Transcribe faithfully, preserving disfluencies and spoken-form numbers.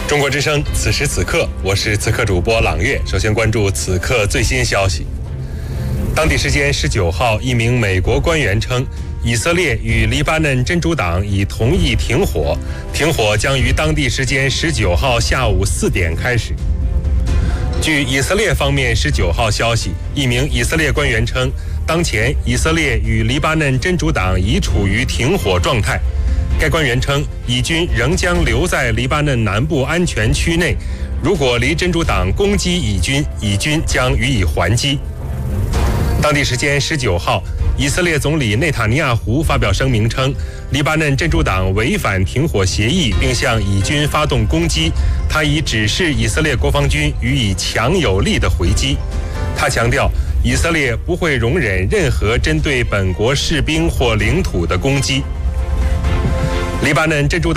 中国之声，此时此刻，我是此刻主播朗月。首先关注此刻最新消息。当地时间十九号，一名美国官员称，以色列与黎巴嫩真主党已同意停火，停火将于当地时间十九号下午四点开始。据以色列方面十九号消息，一名以色列官员称，当前以色列与黎巴嫩真主党已处于停火状态。该官员称，以军仍将留在黎巴嫩南部安全区内，如果黎真主党攻击以军，以军将予以还击。当地时间十九号，以色列总理内塔尼亚胡发表声明称，黎巴嫩真主党违反停火协议，并向以军发动攻击，他已指示以色列国防军予以强有力的回击。他强调，以色列不会容忍任何针对本国士兵或领土的攻击。黎巴嫩真主党